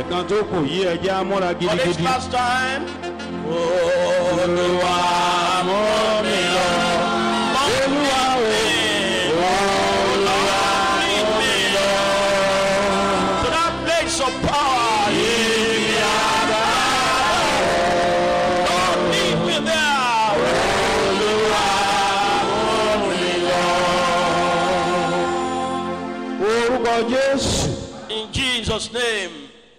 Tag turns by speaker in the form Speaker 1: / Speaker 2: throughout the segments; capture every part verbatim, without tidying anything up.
Speaker 1: kan tó kù yí ẹjẹ́ amúra
Speaker 2: For this
Speaker 1: gidigidi.
Speaker 2: last time. Olúwa mú mi lọ. Olúwa o. Olúwa mú mi lọ. To that place of power. Yìí yàrá. Don't leave me there. Olúwa mú mi lọ.
Speaker 1: Orúkọ Jésù.
Speaker 2: In Jesus' name.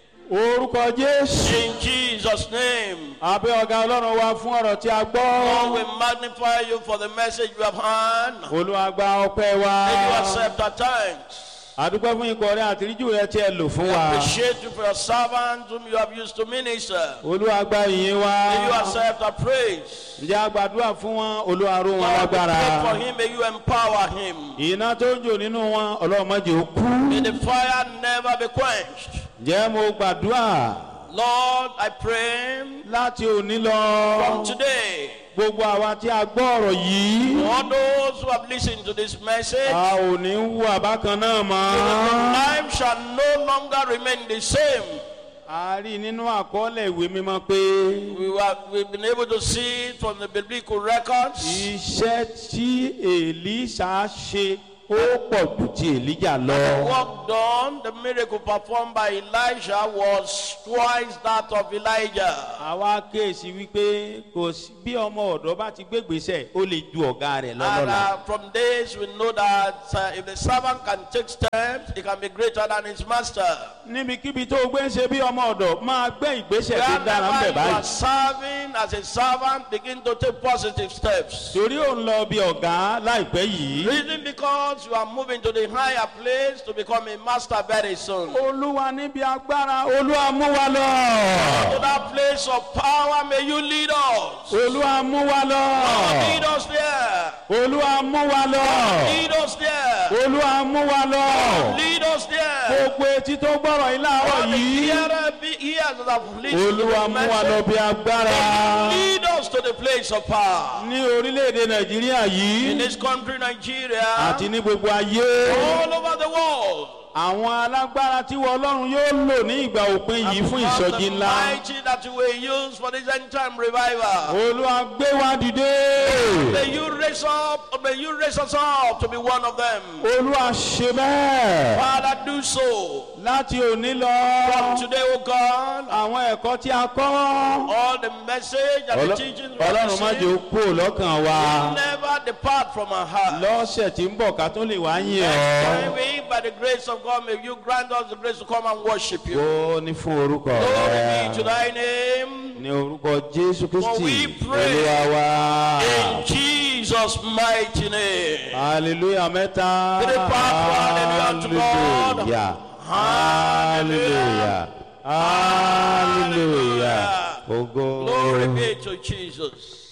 Speaker 1: Orúkọ Jésù.
Speaker 2: In Jesus' name.
Speaker 1: Abẹ́ ọ̀gá Ọlọ́run wa fún ọ̀rọ̀ tí a
Speaker 2: Lord,
Speaker 1: gbọ́.
Speaker 2: we magnify you for the message you have heard.
Speaker 1: Olúwa gba ọpẹ́ wa.
Speaker 2: May you accept our thanks.
Speaker 1: Àdúpẹ́ fún ikọ̀ rẹ àtìríjù rẹ tí ẹ lò fún wa.
Speaker 2: Appreciate you for your servants whom you have used to minister.
Speaker 1: Olúwa gba ìyìn wa.
Speaker 2: May you accept our praise.
Speaker 1: Ǹjẹ́ a gbàdúrà fún wọn? Olúwa ró wọn
Speaker 2: Lord, we
Speaker 1: lágbára.
Speaker 2: pray for him. May you empower him.
Speaker 1: Iná tó ń jò nínú wọn, Ọlọ́run má jẹ́ ó kú.
Speaker 2: May the fire never be quenched.
Speaker 1: Ǹjẹ́ mo gbàdúrà
Speaker 2: Lord, I pray
Speaker 1: láti òní lọ.
Speaker 2: from today,
Speaker 1: Gbogbo àwa tí a gbọ́ ọ̀rọ̀ yìí.
Speaker 2: all those who have listened to this message,
Speaker 1: A ò ní wú àbákan náà mọ́.
Speaker 2: life shall no longer remain the same.
Speaker 1: A rí nínú àkọọ́lẹ̀ ìwé mímọ́ pé
Speaker 2: We were, we've been able to see it from the biblical records.
Speaker 1: iṣẹ́ tí Èlíṣà ṣe ó pọ̀ jù ti Èlíjà lọ.
Speaker 2: The work done, the miracle performed by Elijah was twice that of Elijah.
Speaker 1: Àwa kéèsì wípé kò sí bí ọmọ ọ̀dọ́ bá ti gbégbèsè ó lè ju ọ̀gá rẹ̀
Speaker 2: And
Speaker 1: lọ́lọ́la.
Speaker 2: uh, from this we know that uh, if the servant can take steps, he can be greater than his master.
Speaker 1: Níbikíbi tó o gbé ń ṣe bí ọmọ ọ̀dọ̀ máa gbé ìgbésẹ̀ tó dára ń
Speaker 2: Wherever
Speaker 1: bẹ̀
Speaker 2: you are
Speaker 1: báyìí.
Speaker 2: serving as a servant, begin to take positive steps.
Speaker 1: Torí ò ń lọ bí ọ̀gá láìpẹ́ yìí.
Speaker 2: Reason because you are moving to the higher place to become a master very soon. To
Speaker 1: Olúwa níbi agbára, Olúwa mú wa lọ.
Speaker 2: that place of power, may you lead us.
Speaker 1: Olúwa mú wa lọ.
Speaker 2: Lead us there.
Speaker 1: Olúwa mú wa lọ.
Speaker 2: Lead us there.
Speaker 1: Olúwa mú wa lọ.
Speaker 2: Lead us there.
Speaker 1: Gbogbo etí tó gbọ́rọ̀ yìí láàárọ̀
Speaker 2: All the
Speaker 1: yìí.
Speaker 2: hearer be- ears that have listened to
Speaker 1: Olúwa
Speaker 2: the
Speaker 1: mú wa lọ
Speaker 2: message,
Speaker 1: bí agbára.
Speaker 2: lead us to the place of power.
Speaker 1: Ní orílẹ̀-èdè Nàìjíríà
Speaker 2: In
Speaker 1: yìí
Speaker 2: this country, Nigeria,
Speaker 1: àti ní gbogbo ayé.
Speaker 2: all over the world,
Speaker 1: Àwọn alágbára tí wọ́n Ọlọ́run yóò lò ní ìgbà òpin yìí fún
Speaker 2: because
Speaker 1: ìsọjí
Speaker 2: the
Speaker 1: ńlá.
Speaker 2: mighty that you will use for this end time revival.
Speaker 1: Olúwa gbé wa dìde.
Speaker 2: May you raise up, may you raise us up to be one of them.
Speaker 1: Olúwa ṣe bẹ́ẹ̀.
Speaker 2: Father, do so.
Speaker 1: Láti òní
Speaker 2: From
Speaker 1: lọ,
Speaker 2: today, O God,
Speaker 1: àwọn ẹ̀kọ́ tí a kọ́.
Speaker 2: all the message and the teachings we have
Speaker 1: Ọlọ́run má jẹ́ ó
Speaker 2: received
Speaker 1: kúrò lọ́kàn wa.
Speaker 2: never depart from our heart.
Speaker 1: Lọ́sẹ̀ tí ń bọ̀ ká tó lè wá yìn
Speaker 2: Next
Speaker 1: ọ́.
Speaker 2: time we, by the grace of God, may you grant us the grace to come and worship you.
Speaker 1: Ó ní fún orúkọ
Speaker 2: Glory be to
Speaker 1: rẹ̀.
Speaker 2: thy name.
Speaker 1: Ní orúkọ Jésù
Speaker 2: For we
Speaker 1: Kristi,
Speaker 2: pray
Speaker 1: Olúwa wa.
Speaker 2: in Jesus' mighty name.
Speaker 1: Hallelujah mẹ́ta.
Speaker 2: To the power and the glory unto God.
Speaker 1: Hallelujah. Hallelujah. Hallelujah. Ògo.
Speaker 2: Glory be to Jesus.